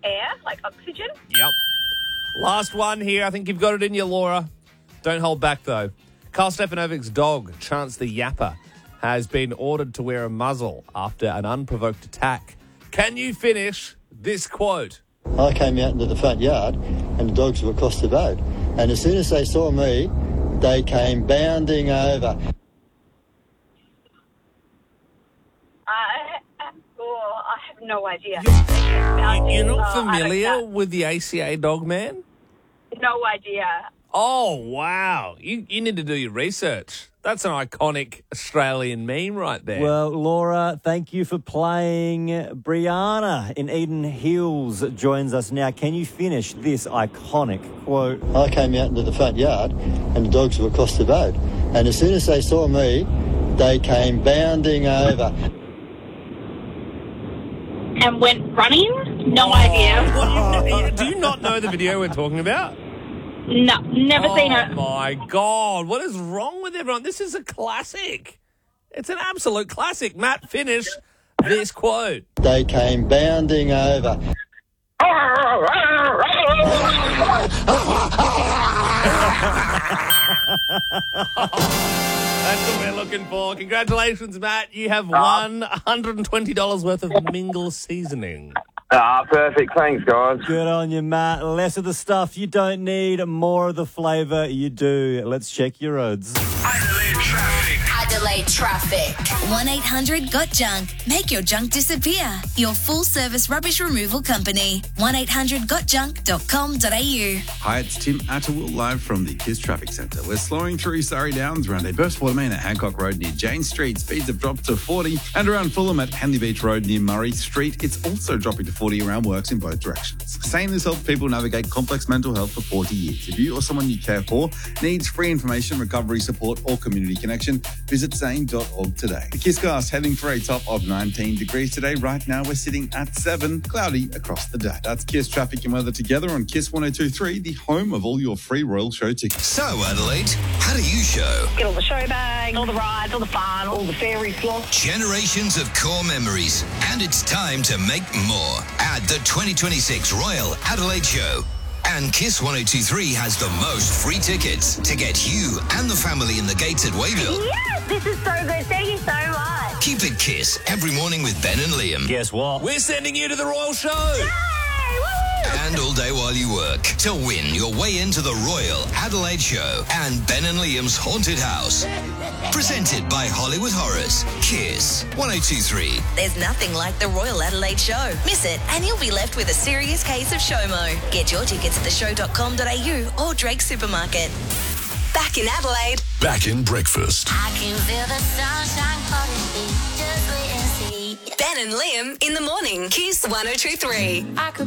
air, like oxygen. Yep. Last one here. I think you've got it in you, Laura. Don't hold back, though. Karl Stefanovic's dog, Chance the Yapper, has been ordered to wear a muzzle after an unprovoked attack. Can you finish this quote? I came out into the front yard and the dogs were across the road. And as soon as they saw me, they came bounding over. I have no idea. You're not familiar with the ACA dog man? No idea. Oh, wow. You need to do your research. That's an iconic Australian meme right there. Well, Laura, thank you for playing. Brianna in Eden Hills joins us now. Can you finish this iconic quote? I came out into the front yard and the dogs were across the road. And as soon as they saw me, they came bounding over. And went running? No idea. Do you not know the video we're talking about? No, never seen it. Oh, my God. What is wrong with everyone? This is a classic. It's an absolute classic. Matt, finish this quote. They came bounding over. That's what we're looking for. Congratulations, Matt. You have won $120 worth of Mingle seasoning. Perfect. Thanks, guys. Good on you, Matt. Less of the stuff you don't need, more of the flavour you do. Let's check your odds. Adelaide Traffic. 1-800-GOT-JUNK. Make your junk disappear. Your full-service rubbish removal company. 1-800-GOTJUNK.com.au. Hi, it's Tim Attawell live from the KISS Traffic Centre. We're slowing through Surrey Downs around a burst water main at Hancock Road near Jane Street. Speeds have dropped to 40. And around Fulham at Henley Beach Road near Murray Street, it's also dropping to 40 around works in both directions. SANE has helped people navigate complex mental health for 40 years. If you or someone you care for needs free information, recovery support or community connection, visit sane.org today. The KISScast heading for a top of 19 degrees today. Right now we're sitting at 7, cloudy across the day. That's KISS Traffic and Weather together on KISS 102.3, the home of all your free Royal Show tickets. So, Adelaide, how do you show? Get all the show bags, all the rides, all the fun, all the fairy slots. Generations of core memories. And it's time to make more. Add the 2026 Royal Adelaide Show. And KISS 102.3 has the most free tickets to get you and the family in the gates at Wayville. Yes, this is so good. Thank you so much. Keep it KISS every morning with Ben and Liam. Guess what? We're sending you to the Royal Show. Yay! Woo! And all day while you work to win your way into the Royal Adelaide Show and Ben and Liam's Haunted House. Presented by Hollywood Horrors. KISS 102.3. There's nothing like the Royal Adelaide Show. Miss it and you'll be left with a serious case of SHOMO. Get your tickets at theshow.com.au or Drake Supermarket. Back in Adelaide. Back in breakfast. I can feel the sunshine calling me. Just wait and see. Ben and Liam in the morning. KISS 102.3.